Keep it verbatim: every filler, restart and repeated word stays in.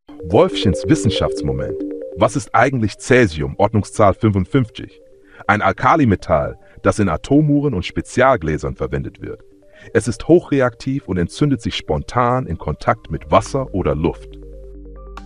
Wolfchens Wissenschaftsmoment. Was ist eigentlich Cäsium, Ordnungszahl fünfundfünfzig? Ein Alkalimetall, das in Atomuhren und Spezialgläsern verwendet wird. Es ist hochreaktiv und entzündet sich spontan in Kontakt mit Wasser oder Luft.